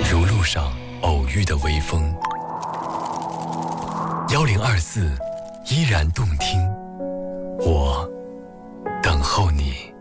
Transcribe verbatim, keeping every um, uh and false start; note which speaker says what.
Speaker 1: 如路上偶遇的微风。幺零二四依然动听，我等候你。